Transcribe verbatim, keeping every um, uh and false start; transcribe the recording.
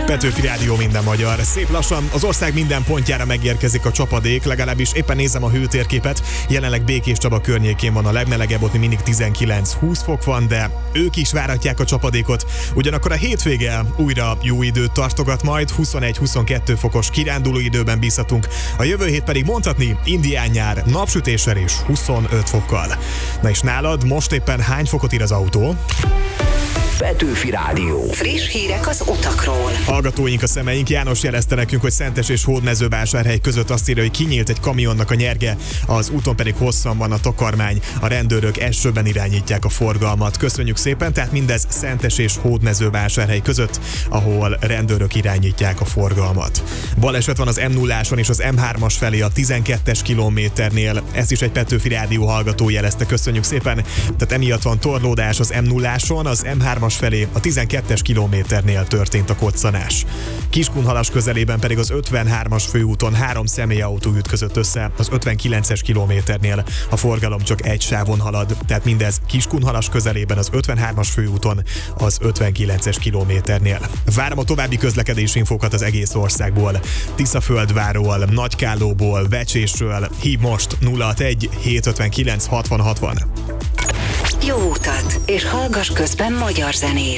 Petőfi Rádió, minden magyar. Szép lassan az ország minden pontjára megérkezik a csapadék, legalábbis éppen nézem a hőtérképet. Jelenleg Békés Csaba környékén van a legmelegebb, ott mindig tizenkilenc-húsz fok van, de ők is váratják a csapadékot. Ugyanakkor a hétvége újra jó időt tartogat majd, huszonegy-huszonkettő fokos kiránduló időben bízhatunk. A jövő hét pedig mondhatni indián nyár, napsütéssel és huszonöt fokkal. Na és nálad most éppen hány fokot ír az autó? Petőfi Rádió. Friss hírek az utakról. Hallgatóink, a szemeink. János jelezte nekünk, hogy Szentes és Hódmezővásárhely között azt írja, hogy kinyílt egy kamionnak a nyerge, az úton pedig hosszan van a takarmány. A rendőrök elsőben irányítják a forgalmat. Köszönjük szépen, tehát mindez Szentes és Hódmezővásárhely között, ahol rendőrök irányítják a forgalmat. Baleset van az em nulláson és az em hármas felé a tizenkettes kilométernél. Ezt is egy Petőfi Rádió hallgató jelezte, köszönjük szépen. Tehát emiatt van torlódás az em nulláson, az em hármas felé a tizenkettes kilométernél történt a koccanás. Kiskunhalas közelében pedig az ötvenhármas főúton három személyautó ütközött össze, az ötvenkilences kilométernél a forgalom csak egy sávon halad, tehát mindez Kiskunhalas közelében az ötvenhármas főúton, az ötvenkilences kilométernél. Várom a további közlekedési infókat az egész országból. Tiszaföldvárról, Nagykállóból, Vecsésről. Hív most nulla hatvanegy hétszázötvenkilenc hatvan hatvan. Jó utat, és hallgass közben magyar zenét.